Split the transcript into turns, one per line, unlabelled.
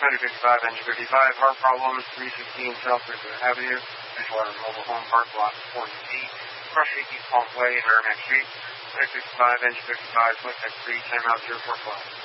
155, engine 55, heart problems, 316 South River Avenue, Edgewater Mobile Home Park, Lot 48, Crush East Palm Way, Merrimack Street, 165, engine 55, West X3, timeout 0412.